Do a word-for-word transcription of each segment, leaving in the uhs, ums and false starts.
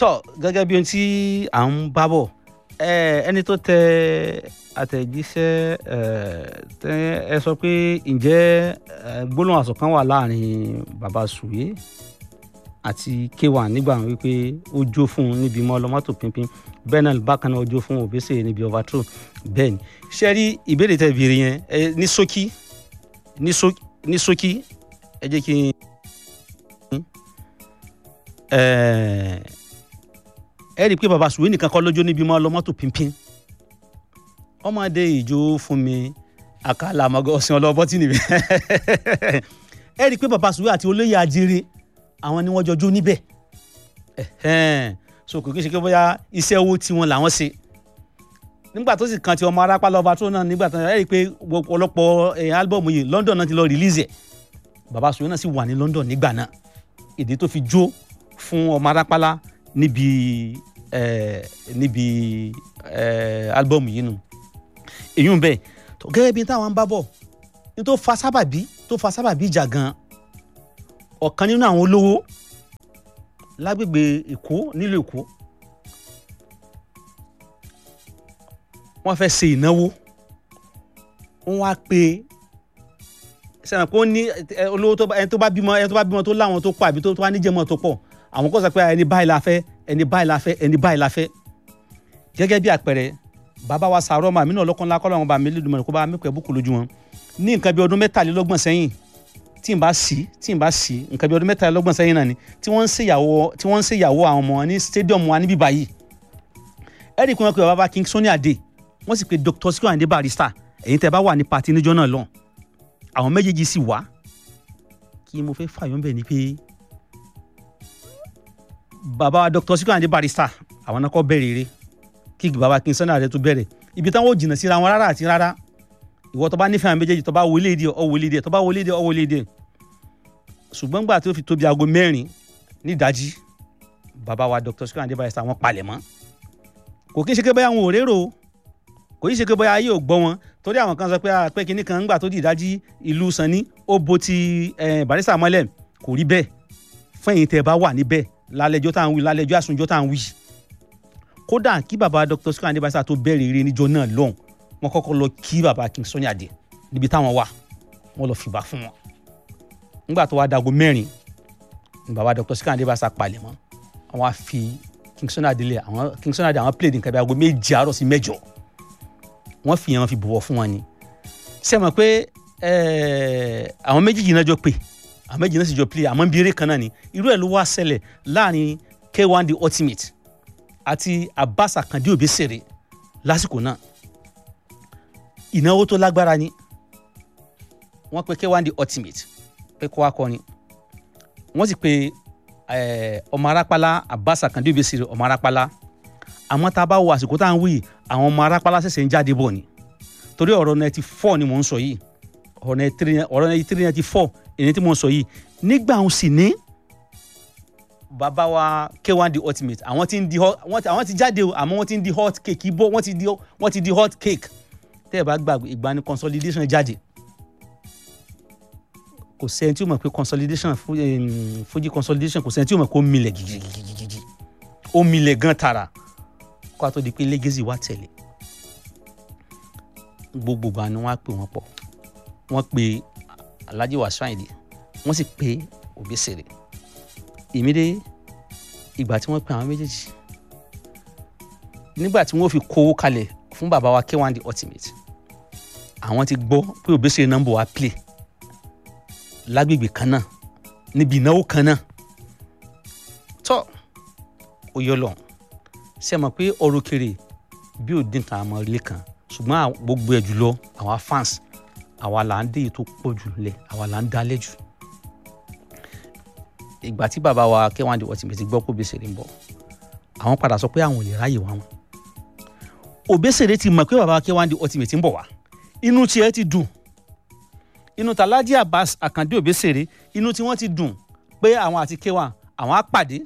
tọ́ gẹ́gẹ́ bí ohun tí à ń bá bọ̀ ẹni tó tẹ àtẹ̀jíṣẹ́ tẹ ẹ sọ pé ǹjẹ́ gbólóhùn àsọ̀ kan wà láàrin bàbá Suwe àti K one nígbà wọn wípé ó jó fún un níbi mọ́ ọlọ́mọ́tò pínpín bẹ́ẹ̀ náà bákan náà ó jó fún Obesere níbi overthrow bẹ́ẹ̀ ni ṣe rí ìbéèrè tẹ ìbéèrè yẹn ní ṣókí ní ṣókí ẹ jẹ́ kí n ẹ rí i pé bàbá Suwe nìkan kọ́ lójó níbi mọ́ ọlọ́mọ́tò pínpín ọmọdé ìjó fún mi àkàlà àmọ́gọ́ ọ̀sìn ọlọ́bọ́ tí nìbẹ̀ ẹ rí i pé bàbá Suwe àti olóyè Ajere àwọn ni wọ́n jọ jó níbẹ̀ so kò kí n ṣe pé bóyá iṣẹ́ owó tí wọ́n làwọn ṣe nígbà tó sì kan ti ọmọ arápá lọ́ba tó náà nígbà tó ẹ rí i pé ọ̀pọ̀lọpọ̀ álbọ̀mù yìí London náà ti lọ release ẹ̀ bàbá Suwe náà sì wà ní London nígbà náà ìdí tó fi jó fún ọmọ arápálá níbi ẹ níbi ẹ álbọ̀mù yìí nù èyí ń bẹ gẹ́gẹ́ bí táwọn ń bá bọ̀ ní tó fa sábàbí tó fa sábàbí ìjà gan ọ̀kan nínú àwọn olówó lágbègbè Èkó nílùú Èkó wọ́n fẹ́ ṣe ìnáwó wọ́n wá pé sẹ́wọ̀n kó ní olówó tó ẹni tó bá bímọ ẹni tó bá bímọ tó láwọn tó pọ̀ àbí tó wá níjẹ̀mọ́ tó pọ̀ àwọn kò sọ pé ẹni báyìí la fẹ́ ẹni báyìí la fẹ́ ẹni báyìí la fẹ́ gẹ́gẹ́ bí àpẹẹrẹ bàbá wa Sàárọ̀ mà mí náà lọ́kàn lákọ́ làwọn bá mi lédùmọ̀ kó bá mi pẹ̀ búkú lójú wọn ní nǹkan bí ọdún mẹ́tàlélọ́gbọ̀n sẹ́yìn tí n bá sí tí n bá sí nǹkan bí ọdún mẹ́tàlélọ́gbọ̀n sẹ́yìn náà ni tí wọ́n ń ṣèyàwó tí wọ́n ń ṣèyàwó àwọn ọmọ ní stadium wa níbí báyìí ẹ̀rí kí wọ́n pe bàbá King Sunny Adé wọ́n sì pe Doctor Sikiru Ayinde Barrister ẹ̀yin tẹ́ bá wà ní pati níjọ́ náà lọ́n àwọn méjèèjì sì wá kí mo fẹ́ fàyọ́ bẹ̀ ni pé bàbá Doctor Sikiru Ayinde Barrister àwọn náà kọ́ bẹ̀rẹ̀ eré kí bàbá King Sunny Adé tó bẹ̀rẹ̀ ibi táwọn ò jìnnà síra wọn rárá àti rárá ìwọ tó bá nífẹ̀ẹ́ àwọn méjèèjì tó bá wọlé ìdí ọ wọlé ìdí tó bá wọlé ìdí ọ wọlé ìdí ṣùgbọ́n gbà tó fi tóbi aago mẹ́rin ní ìdájí bàbá wa Doctor Sikiru Ayinde Barrister wọn palẹ̀ mọ́ kò kí n ṣe pé bóyá àwọn ò rérò kò í ṣe pé bóyá ayé ò gbọ́ wọn torí àwọn kan sọ pé pé kinní kan ńgbà tó di ìdájí ìlú Sanni ó bo ti Barrister mọ́lẹ̀ kò rí bẹ́ẹ̀ fẹ́yìn tẹ́ bá wà níbẹ̀ lálẹ́jọ́ tá à ń wí lálẹ́jọ́ àsùnjọ́ tá à ń wí kódà kí bàbá Doctor Sikiru Ayinde Barrister tó bẹ̀rẹ̀ eré níjọ́ náà lọ́hùn wọ́n kọ́kọ́ lọ kí bàbá King Sunny Adé níbi táwọn wà wọ́n lọ fìbà fún wọn nígbà tó wá dago mẹ́rin ní bàbá Doctor Sikiru Ayinde Barrister palẹ̀ mọ́ àwọn á fi King Sunny Adé lẹ̀ àwọn King Sunny Adé àwọn play nǹkan bí aago méje àárọ̀ sí mẹ́jọ wọ́n fi yẹn fi bọ̀wọ̀ fún wọn ni ṣé mọ̀ pé àwọn méjì náà jọ pé àwọn méjì náà sì jọ play àmọ́ bí eré kan náà ni irú ẹ̀ ló wá ṣẹlẹ̀ láàrin K one The Ultimate àti Abbas Akande Obesere lásìkò náà ìnáwó tó lágbára ni wọ́n pe K one The Ultimate pé kó wá kọrin wọ́n sì pe ọmọ arápálá Abbas Akande Obesere ọmọ arápálá àmọ́ tá a bá wo àsìkò tá à ń wí àwọn ọmọ arápálá ṣẹ̀ṣẹ̀ ń jáde bọ̀ ni torí ọ̀rọ̀ ninety four ni mò ń sọ yìí ọ̀rọ̀ ninety three ninety four èyí tí mò ń sọ yìí nígbà òun sì ní bàbá wa K one The Ultimate àwọn ti ń di àwọn ti jáde o àmọ́ wọ́n ti ń di hot cake ibo wọ́n ti di wọ́n ti di hot cake tẹ́ ẹ bá gbàgbé ìgbà ni consolidation jáde kò sẹ́ni tí ó mọ̀ pé consolidation Fuji consolidation kò sẹ́ni tí ó mọ̀ pé ó milẹ̀ gigigigigi ó milẹ̀ gan tara kó a tó di pé Legacy wá tẹ̀lé gbogbo gbà ni wọ́n á pè wọ́n pọ̀ wọ́n pe Alhaji Wasiu Ayinde wọ́n sì pe Obesere ìmídé ìgbà tí wọ́n pe àwọn méjèèjì nígbà tí wọ́n fi kówó kalẹ̀ fún bàbá wa K one The Ultimate àwọn ti gbọ́ pé Obesere nọ́mbà wa play lágbègbè kan náà níbi ìnáwó kan náà tọ́ ó yọ lọ ṣe mọ̀ pé ọ̀rọ̀ kéré bí ò dín kan àmọ́ ilé kan ṣùgbọ́n gbogbo ẹ̀ jùlọ àwa fans àwa là ń dé èyí tó pọ̀ jù lẹ̀ àwa là ń dálẹ̀ jù ìgbà tí bàbá wa K one The Ultimate gbọ́ pé Obesere ń bọ̀ àwọn padà sọ pé àwọn ò lè ráyè wá wọn Obesere ti mọ̀ pé bàbá wa K one The Ultimate ń bọ̀ wá inú tiẹ̀ ti dùn inú Alhaji Abbas Akande Obesere inú tí wọ́n ti dùn pé àwọn àti K one àwọn á pàdé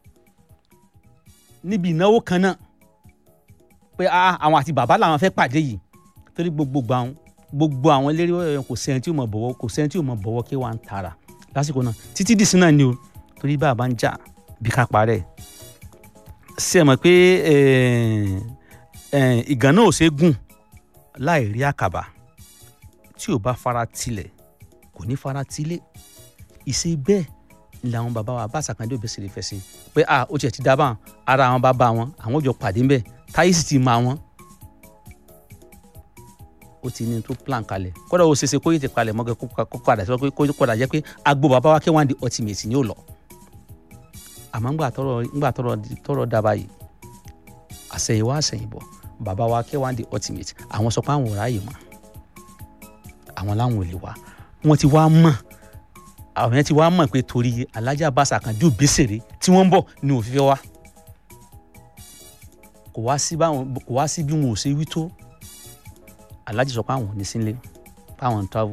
níbi ìnáwó kan náà pé àwọn àti bàbá làwọn fẹ́ pàdé yìí torí gbogbo gbà wọn gbogbo àwọn eléré kò sẹ́ni tí ò mọ̀ bọ̀wọ̀ kò sẹ́ni tí ò mọ̀ bọ̀wọ̀ K one tààrà lásìkò náà títí dìsín náà ni o torí bàbá ń jà bí ká parẹ́ ṣe mọ̀ pé ìgànnà ò ṣe gùn láì rí àkàbà tí ò bá fara tilẹ̀ kò ní fara tilé ìṣe bẹ́ẹ̀ ni làwọn bàbá wa Abbas Akande Obesere fẹ́ ṣe pé ah ó tiẹ̀ ti dábàá ara àwọn bàbá wọn àwọn ò jọ pàdé ńbẹ̀ táyé sì ti máa wọn ó ti ní tó plan kalẹ̀ kódà ó ṣeéṣe kó yìí ti kalẹ̀ mọ́gẹ́ kó padà sọ pé kó padà jẹ́ pé agbo bàbá wa K one The Ultimate ni ó lọ àmọ́ ńgbà tọrọ ńgbà tọrọ tọrọ dábàá yìí àṣẹ̀yìnwá àṣẹ̀yìnbọ̀ bàbá wa K one The Ultimate àwọn sọ pé àwọn ò ráàyè mọ́ àwọn láwọn ò lè wá wọ́n ti wá mọ̀ àwọn yẹn ti wá mọ̀ pé torí Alhaji Abbas Akande Obesere tí wọ́n ń bọ̀ ní òfìfẹ́ wa kò wá sí báwọn kò wá sí bí wọn ò ṣe wí tó Alhaji sọ pé àwọn ò ní sílé báwọn ń travel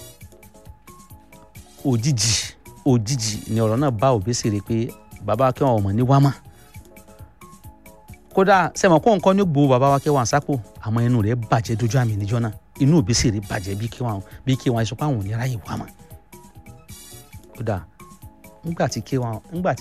òjijì òjijì ni ọ̀rọ̀ náà bá Obesere pé bàbá K one ọmọ ní wá mọ́ kódà sẹ́mọ̀ kó nǹkan ní gbòó bàbá wa K one sápò àmọ́ inú rẹ̀ bàjẹ́ dojú àmì níjọ́ náà inú Obesere bàjẹ́ bí K one bí K one sọ pé àwọn ò ní ráyè wá mọ́ kódà ńgbà tí K one ńgbà tí